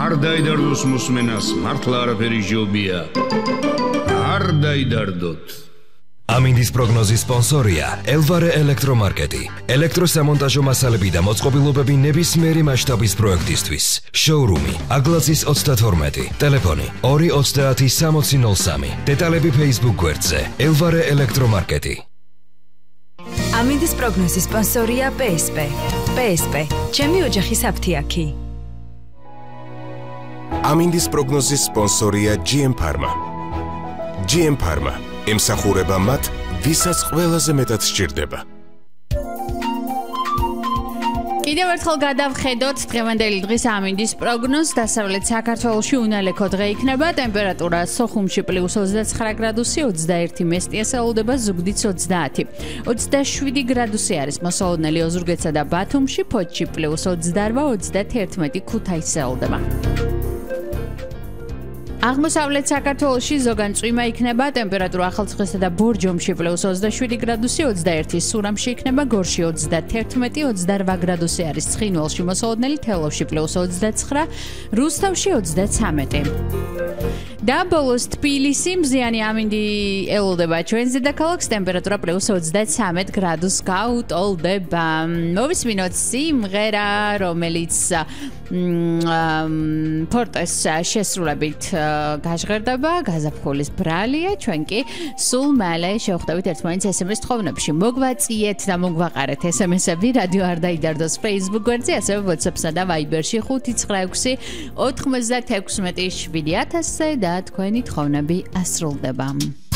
არ დაიდარდოს მოსმენას მართლა არაფერი ჯობია. არ დაიდარდოთ. ამინდის პროგნოზის სპონსორია ელვარე ელექტრომარკეტი. ელექტროსამონტაჟო მასალები და მოწყობილობები ნებისმიერი მასშტაბის პროექტისთვის. შოურუმი აგლაზის 32. ტელეფონი 2306003. დეტალები Facebook გვერდზე ელვარე ელექტრომარკეტი. ამინდის პროგნოზის სპონსორია PSP. PSP ჩემი ოჯახის აფთიაქი. ამინდის პროგნოზის სპონსორია GM Pharma. GM Pharma ემსახურება მათ, ვისაც ყველაზე მეტად სჭირდება. კიდევ ერთხელ გადავხედოთ დღევანდელი დღის ამინდის პროგნოზს. დასავლეთ საქართველოში უნალექო დღე იქნება. ტემპერატურა სოხუმში +29 გრადუსი, 21 მესტიას ელოდება, ზუგდიდს 30. 27 გრადუსი არის მოსალოდნელი ოზურგეთსა და ბათუმში, ფოთში +28, 31 ქუთაისს ელოდება. აღმოსავლეთ საქართველოში ზოგან წვიმა იქნება. ტემპერატურა ახალციხესა და ბორჯომში +27 გრადუსი, 21 სურამში იქნება, გორში 31, 28 გრადუსი არის ცხინვალში მოსალოდნელი, თელავში +29, რუსთავში 33. და ბოლოს თბილისი მზიანი ამინდი ელოდება ჩვენს დედაქალაქს, ტემპერატურა +33 გრადუსს გაუტოლდება. მოვისმინოთ სიმღერა, რომელიც ფორტეს შესრულებით გაჟღერდება, გაზაფხულის ბრალია. ჩვენ კი სულ მალე შევხვდებით ერთმანეთს SMS თხოვნებში. მოგვაწიეთ და მოგვაყარეთ SMS-ები რადიო არ დაიდარდოს Facebook გვერდზე, ასევე WhatsApp-სა და Viber-ში 596 96 7000 და თქვენი თხოვნები ასრულდება.